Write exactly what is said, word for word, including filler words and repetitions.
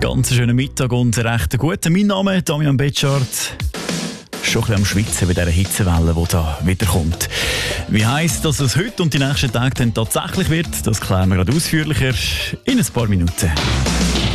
Ganz schönen Mittag und einen recht guten. Mein Name ist Damian Betschart. Schon ein bisschen am Schwitzen bei dieser Hitzewelle, die da wieder kommt. Wie heisst, dass es heute und die nächsten Tage dann tatsächlich wird, das klären wir gerade ausführlicher in ein paar Minuten.